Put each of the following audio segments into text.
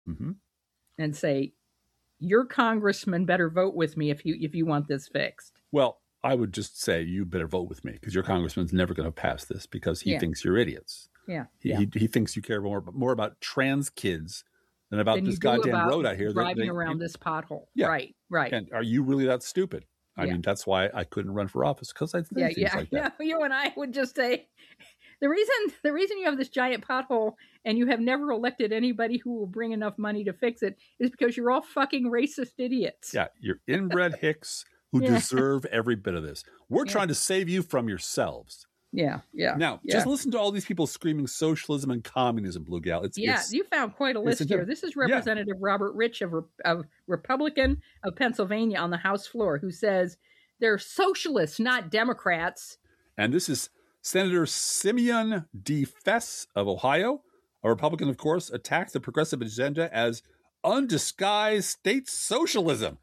Mm-hmm. and say, your congressman better vote with me if you want this fixed. Well, I would just say you better vote with me because your congressman's never going to pass this because he Yeah. thinks you're idiots. Yeah. He thinks you care more about trans kids than about Than this you do goddamn about road out here. driving around this pothole. Yeah. Right. And are you really that stupid? I Yeah. mean, that's why I couldn't run for office because I think things like that. Yeah, you and I would just say the reason you have this giant pothole and you have never elected anybody who will bring enough money to fix it is because you're all fucking racist idiots. Yeah, you're inbred hicks who deserve every bit of this. We're trying to save you from yourselves. Yeah. Now, just listen to all these people screaming socialism and communism, Blue Gal. You found quite a list here. This is Representative Robert Rich of Republican of Pennsylvania on the House floor, who says they're socialists, not Democrats. And this is Senator Simeon D. Fess of Ohio, a Republican, of course, attacked the progressive agenda as undisguised state socialism.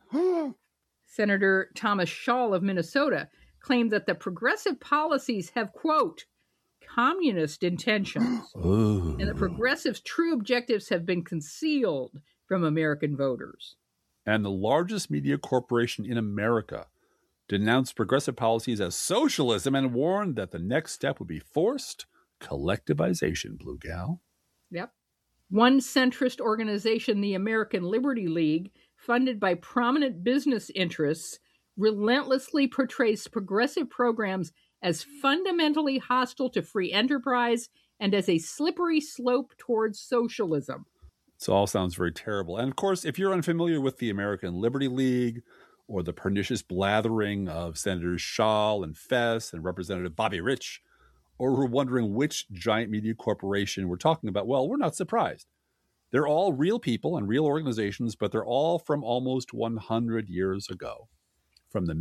Senator Thomas Schall of Minnesota claimed that the progressive policies have, quote, communist intentions, and the progressives' true objectives have been concealed from American voters. And the largest media corporation in America denounced progressive policies as socialism and warned that the next step would be forced collectivization, Blue Gal. Yep. One centrist organization, the American Liberty League, funded by prominent business interests, relentlessly portrays progressive programs as fundamentally hostile to free enterprise and as a slippery slope towards socialism. This all sounds very terrible. And of course, if you're unfamiliar with the American Liberty League or the pernicious blathering of Senators Schall and Fess and Representative Bobby Rich, or we're wondering which giant media corporation we're talking about, well, we're not surprised. They're all real people and real organizations, but they're all from almost 100 years ago, from the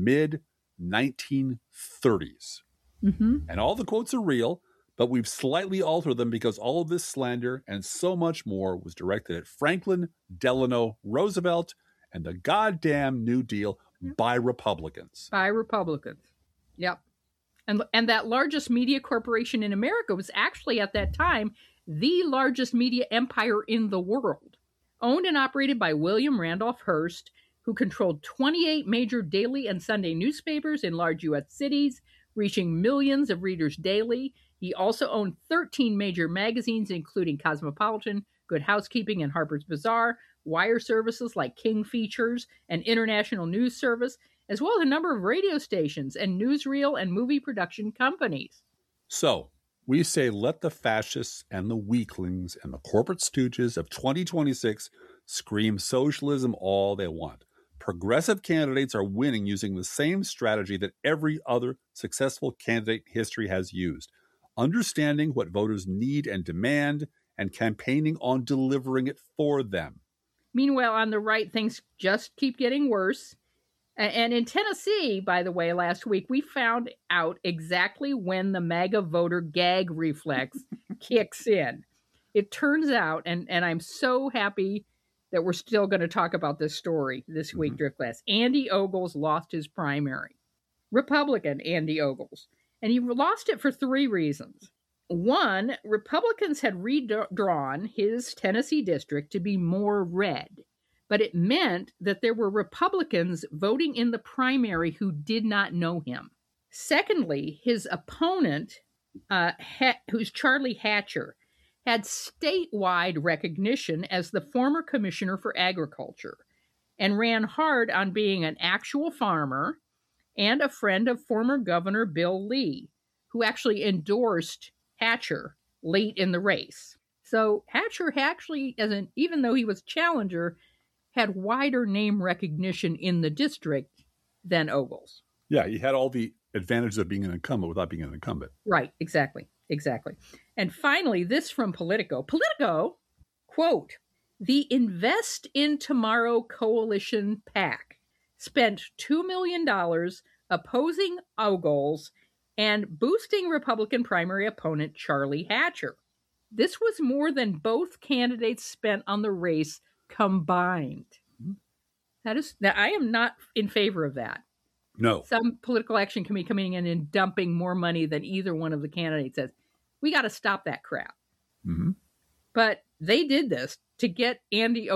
mid-1930s. Mm-hmm. And all the quotes are real, but we've slightly altered them because all of this slander and so much more was directed at Franklin Delano Roosevelt and the goddamn New Deal by Republicans. By Republicans. Yep. And that largest media corporation in America was actually at that time the largest media empire in the world, owned and operated by William Randolph Hearst, who controlled 28 major daily and Sunday newspapers in large U.S. cities, reaching millions of readers daily. He also owned 13 major magazines, including Cosmopolitan, Good Housekeeping, and Harper's Bazaar, wire services like King Features, and International News Service, as well as a number of radio stations and newsreel and movie production companies. So, we say let the fascists and the weaklings and the corporate stooges of 2026 scream socialism all they want. Progressive candidates are winning using the same strategy that every other successful candidate in history has used. Understanding what voters need and demand and campaigning on delivering it for them. Meanwhile, on the right, things just keep getting worse. And in Tennessee, by the way, last week, we found out exactly when the MAGA voter gag reflex kicks in. It turns out, and I'm so happy that we're still going to talk about this story this week, Driftglass. Andy Ogles lost his primary. Republican Andy Ogles. And he lost it for three reasons. One, Republicans had redrawn his Tennessee district to be more red. But it meant that there were Republicans voting in the primary who did not know him. Secondly, his opponent, who's Charlie Hatcher, had statewide recognition as the former commissioner for agriculture and ran hard on being an actual farmer and a friend of former Governor Bill Lee, who actually endorsed Hatcher late in the race. So Hatcher actually, even though he was challenger, had wider name recognition in the district than Ogles. Yeah, he had all the advantages of being an incumbent without being an incumbent. Right, exactly. And finally, this from Politico. Politico, quote, the Invest in Tomorrow Coalition PAC spent $2 million opposing Ogles and boosting Republican primary opponent Charlie Hatcher. This was more than both candidates spent on the race combined. Now, I am not in favor of that. No. Some political action committee coming in and dumping more money than either one of the candidates says. We got to stop that crap. Mm-hmm. But they did this to get Andy